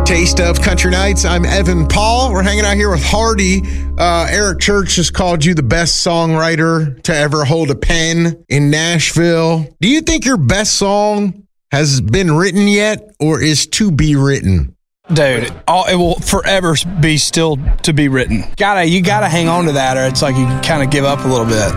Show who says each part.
Speaker 1: Taste of Country Nights. I'm Evan Paul. We're hanging out here with Hardy. Eric Church has called you the best songwriter to ever hold a pen in Nashville. Do you think your best song has been written yet or is to be written?
Speaker 2: Dude, it will forever be still to be written. You gotta hang on to that, or it's like you kind of give up a little bit.